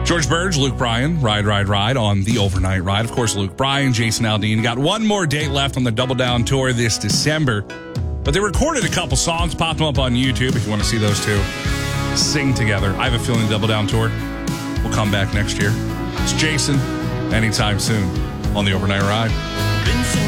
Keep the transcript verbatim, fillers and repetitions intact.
George Burge, Luke Bryan, Ride, Ride, Ride on the Overnight Ride. Of course, Luke Bryan, Jason Aldean. Got one more date left on the Double Down Tour this December. But they recorded a couple songs, popped them up on YouTube if you want to see those two sing together. I have a feeling the Double Down Tour will come back next year. It's Jason, anytime soon on the Overnight Ride.